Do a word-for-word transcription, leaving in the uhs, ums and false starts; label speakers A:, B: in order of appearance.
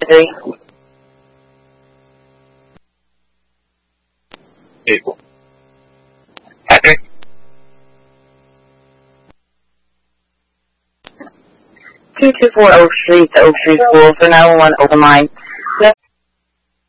A: three.
B: People. Patrick?
A: two two four Oak Street to Oak Street School for nine one one open line.